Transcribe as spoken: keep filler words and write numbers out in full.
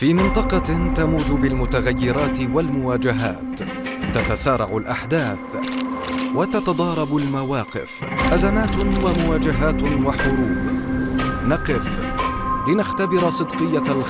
في منطقة تموج بالمتغيرات والمواجهات، تتسارع الأحداث وتتضارب المواقف، أزمات ومواجهات وحروب. نقف لنختبر صدقية